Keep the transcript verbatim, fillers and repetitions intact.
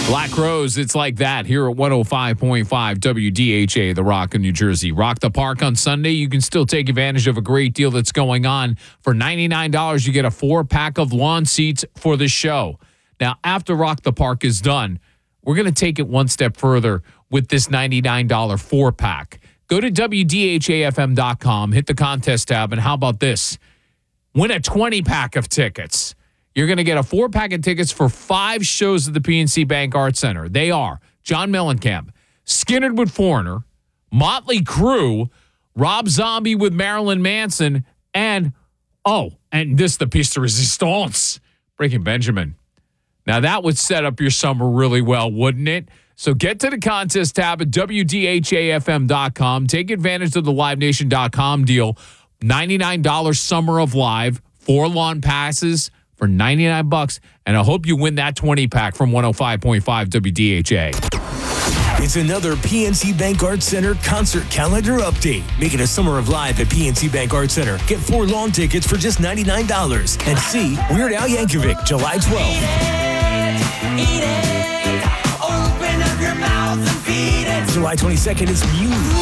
Black Rose, it's like that here at one oh five point five W D H A, The Rock in New Jersey. Rock the Park on Sunday. You can still take advantage of a great deal that's going on. For ninety-nine dollars, you get a four-pack of lawn seats for the show. Now, after Rock the Park is done, we're going to take it one step further with this ninety-nine dollars four-pack. Go to W D H A F M dot com, hit the contest tab, and how about this? Win a twenty-pack of tickets. You're going to get a four-pack of tickets for five shows at the P N C Bank Arts Center. They are John Mellencamp, Skinner with Foreigner, Motley Crue, Rob Zombie with Marilyn Manson, and, oh, and this, the piece de resistance, Breaking Benjamin. Now, that would set up your summer really well, wouldn't it? So get to the contest tab at W D H A F M dot com. Take advantage of the Live Nation dot com deal. ninety-nine dollars Summer of Live, four lawn passes for ninety-nine bucks, and I hope you win that twenty-pack from one oh five point five W D H A. It's another P N C Bank Arts Center concert calendar update. Make it a Summer of Live at P N C Bank Arts Center. Get four lawn tickets for just ninety-nine dollars. And see Weird Al Yankovic July twelfth. Eat it, eat it. Open up your mouth and feed it. July twenty-second is Muse.